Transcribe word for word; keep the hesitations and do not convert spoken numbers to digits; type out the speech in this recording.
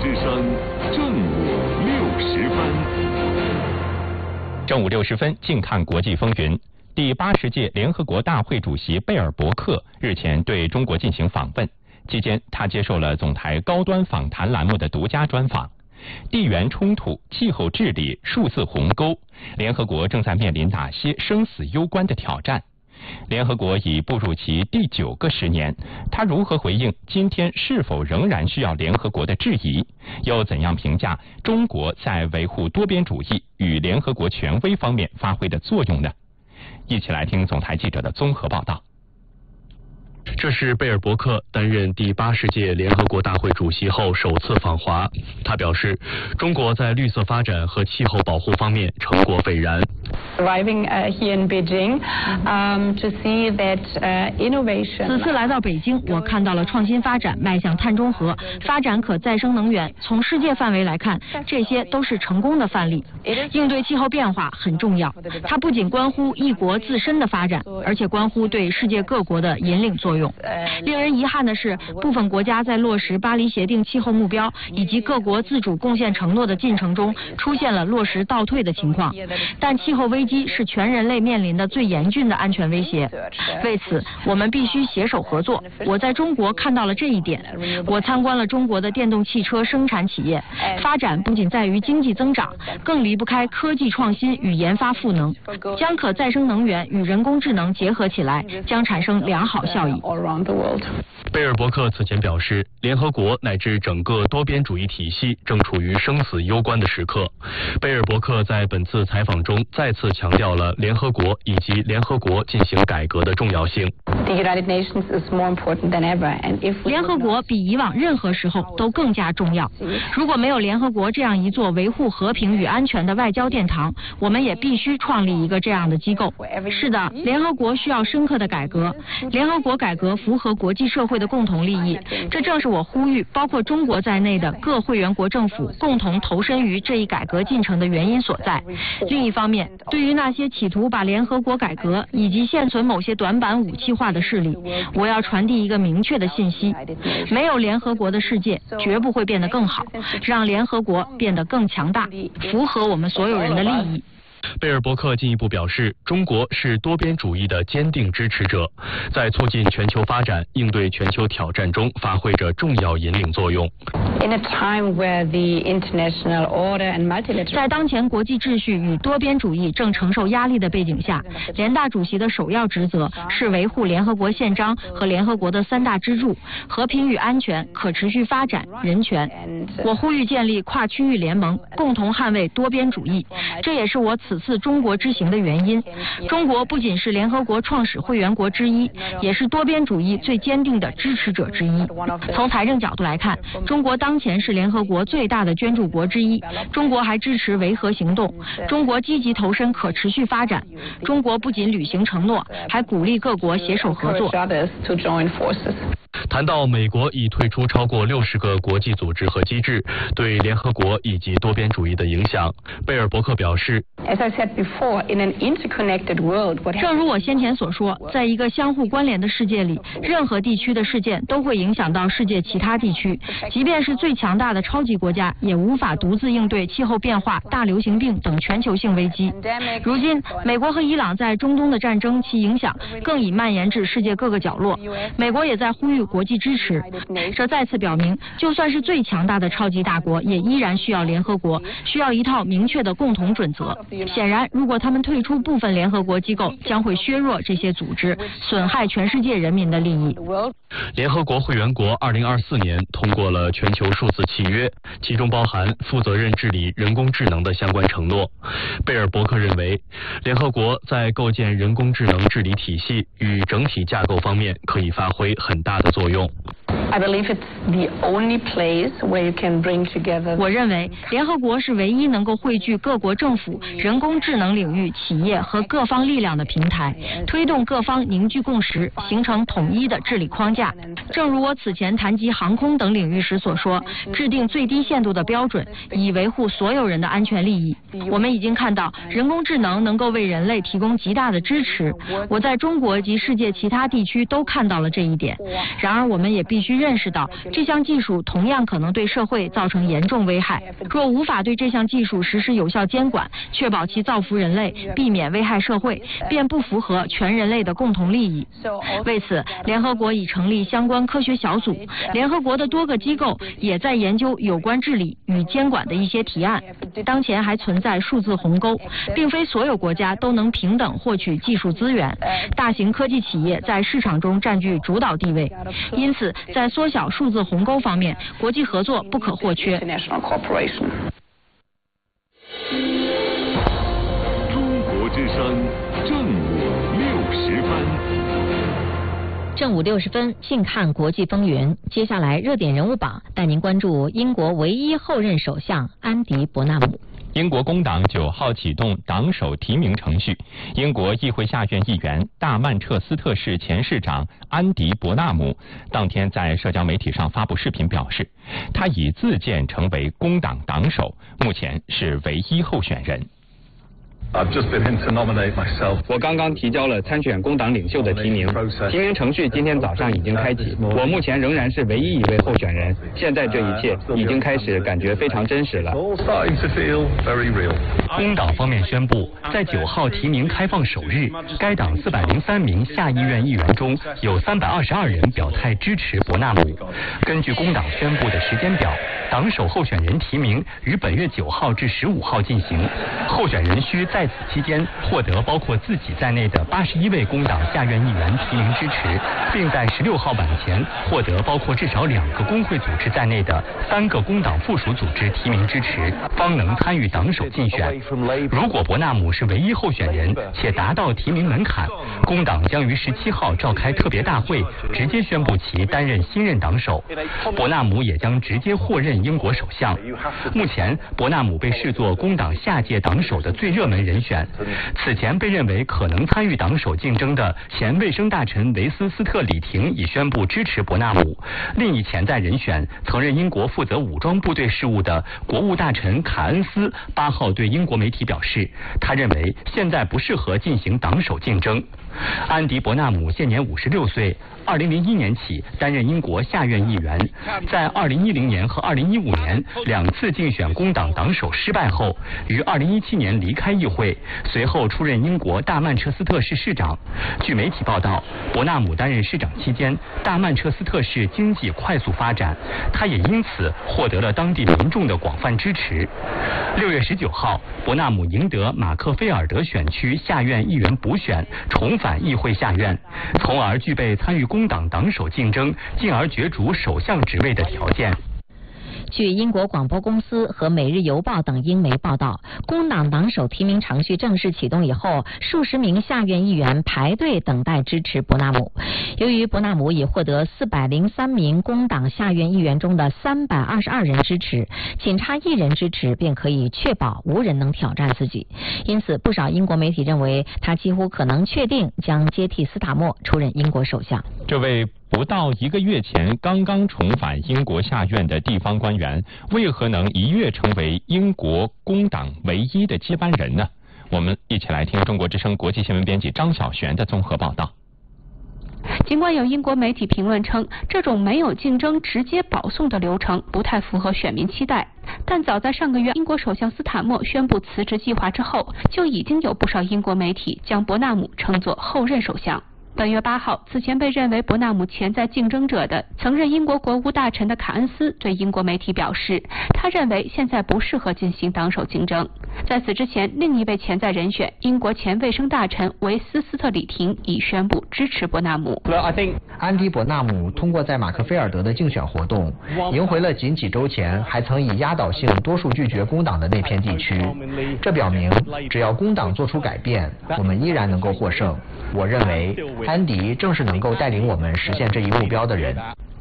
之声正午六时分。 正午六十分，静看国际风云。第八十届联合国大会主席贝尔伯克日前对中国进行访问，期间他接受了总台高端访谈栏目的独家专访。地缘冲突、气候治理、数字鸿沟，联合国正在面临哪些生死攸关的挑战？联合国已步入其第九个十年，他如何回应今天是否仍然需要联合国的质疑？又怎样评价中国在维护多边主义与联合国权威方面发挥的作用呢？一起来听总台记者的综合报道。 这是贝尔伯克担任第八十届联合国大会主席后首次访华。他表示，中国在绿色发展和气候保护方面成果斐然。 Arriving uh, here in Beijing, um, to see that uh, innovation. 此次来到北京，我看到了创新发展迈向碳中和、发展可再生能源。从世界范围来看，这些都是成功的范例。应对气候变化很重要，它不仅关乎一国自身的发展，而且关乎对世界各国的引领作用。令人遗憾的是，部分国家在落实巴黎协定气候目标以及各国自主贡献承诺的进程中出现了落实倒退的情况。但气候危机是全人类面临的最严峻的安全威胁，为此我们必须携手合作。我在中国看到了这一点，我参观了中国的电动汽车生产企业，发展不仅在于经济增长，更离不开科技创新与研发赋能，将可再生能源与人工智能结合起来，将产生良好效益。 贝尔伯克此前表示，联合国乃至整个多边主义体系正处于生死攸关的时刻。贝尔伯克在本次采访中再次强调了联合国以及联合国进行改革的重要性。 联合国比以往任何时候都更加重要。如果没有联合国这样一座维护和平与安全的外交殿堂，我们也必须创立一个这样的机构。是的，联合国需要深刻的改革。联合国改革符合国际社会的共同利益，这正是我呼吁包括中国在内的各会员国政府共同投身于这一改革进程的原因所在。另一方面，对于那些企图把联合国改革以及现存某些短板武器化的势力，我要传递一个明确的信息：没有联合国的世界绝不会变得更好，让联合国变得更强大，符合我们所有人的利益。 贝尔伯克进一步表示，中国是多边主义的坚定支持者，在促进全球发展、应对全球挑战中发挥着重要引领作用。 在当前国际秩序与多边主义正承受压力的背景下，联大主席的首要职责是维护联合国宪章和联合国的三大支柱：和平与安全、可持续发展、人权。我呼吁建立跨区域联盟，共同捍卫多边主义，这也是我此次中国之行的原因。中国不仅是联合国创始会员国之一，也是多边主义最坚定的支持者之一。从财政角度来看，中国当前是联合国最大的捐助国之一。中国还支持维和行动，中国积极投身可持续发展。中国不仅履行承诺，还鼓励各国携手合作。 谈到美国已退出超过六十个国际组织和机制对联合国以及多边主义的影响，贝尔伯克表示， 正如我先前所说，在一个相互关联的世界里，任何地区的事件都会影响到世界其他地区，即便是最强大的超级国家也无法独自应对气候变化、大流行病等全球性危机。如今美国和伊朗在中东的战争，其影响更已蔓延至世界各个角落，美国也在呼吁国际支持。这再次表明，就算是最强大的超级大国，也依然需要联合国，需要一套明确的共同准则。显然，如果他们退出部分联合国机构，将会削弱这些组织，损害全世界人民的利益。 联合国会员国二零二四年通过了全球数字契约，其中包含负责任治理人工智能的相关承诺。贝尔伯克认为，联合国在构建人工智能治理体系与整体架构方面可以发挥很大的作用。 我认为联合国是唯一能够汇聚各国政府、人工智能领域企业和各方力量的平台，推动各方凝聚共识，形成统一的治理框架。正如我此前谈及航空等领域时所说，制定最低限度的标准，以维护所有人的安全利益。我们已经看到，人工智能能够为人类提供极大的支持。我在中国及世界其他地区都看到了这一点。然而，我们也必须认认识到这项技术同样可能对社会造成严重危害。若无法对这项技术实施有效监管，确保其造福人类，避免危害社会，便不符合全人类的共同利益。为此，联合国已成立相关科学小组，联合国的多个机构也在研究有关治理与监管的一些提案。当前还存在数字鸿沟，并非所有国家都能平等获取技术资源，大型科技企业在市场中占据主导地位，因此在缩小数字鸿沟方面，国际合作不可或缺。 中国之声正午六十分。 正午六十分，静看国际风云。接下来热点人物榜带您关注英国唯一后任首相安迪·伯纳姆。 英国工党九号启动党首提名程序，英国议会下院议员、大曼彻斯特市前市长安迪·伯纳姆当天在社交媒体上发布视频表示，他已自荐成为工党党首，目前是唯一候选人。 我刚刚提交了参选工党领袖的提名，提名程序今天早上已经开启。我目前仍然是唯一一位候选人，现在这一切已经开始感觉非常真实了。 工党方面宣布，在九号提名开放首日，该党四百零三名下议院议员中有三百二十二人表态支持伯纳姆。根据工党宣布的时间表，党首候选人提名于本月九号至十五号进行，候选人需在此期间获得包括自己在内的八十一位工党下院议员提名支持，并在十六号晚前获得包括至少两个工会组织在内的三个工党附属组织提名支持，方能参与党首竞选。如果伯纳姆是唯一候选人且达到提名门槛，工党将于十七号召开特别大会，直接宣布其担任新任党首。伯纳姆也将直接获任英国首相。目前，伯纳姆被视作工党下届党首的最热门人选。此前被认为可能参与党首竞争的前卫生大臣维斯斯特里廷已宣布支持伯纳姆。另一潜在人选，曾任英国负责武装部队事务的国务大臣卡恩斯八号对英国媒体表示，他认为现在不适合进行党首竞争。安迪·伯纳姆现年五十六岁，二零零一年起担任英国下院议员，在二零一零年和二零一五年两次竞选工党党首失败后，于二零一七年离开议会，随后出任英国大曼彻斯特市市长。据媒体报道，伯纳姆担任市长期间，大曼彻斯特市经济快速发展，他也因此获得了当地民众的广泛支持。六月十九号，伯纳姆赢得马克菲尔德选区下院议员补选，重返议会下院，从而具备参与工党党首竞争，进而角逐首相职位的条件。 据英国广播公司和《每日邮报》等英媒报道，工党党首提名程序正式启动以后，数十名下院议员排队等待支持伯纳姆。由于伯纳姆已获得四百零三名工党下院议员中的三百二十二人支持，仅差一人支持便可以确保无人能挑战自己。因此，不少英国媒体认为他几乎可能确定将接替斯塔默出任英国首相。 这位不到一个月前刚刚重返英国下院的地方官员，为何能一跃成为英国工党唯一的接班人呢？我们一起来听中国之声国际新闻编辑张晓璇的综合报道。 尽管有英国媒体评论称，这种没有竞争直接保送的流程不太符合选民期待，但早在上个月英国首相斯塔默宣布辞职计划之后，就已经有不少英国媒体将伯纳姆称作后任首相。本月八号，此前被认为伯纳姆潜在竞争者的曾任英国国务大臣的卡恩斯对英国媒体表示，他认为现在不适合进行党首竞争。在此之前，另一位潜在人选英国前卫生大臣维斯斯特里廷已宣布支持伯纳姆。 安迪·伯纳姆通过在马克菲尔德的竞选活动，赢回了仅几周前还曾以压倒性多数拒绝工党的那片地区。这表明，只要工党做出改变，我们依然能够获胜。我认为安迪正是能够带领我们实现这一目标的人。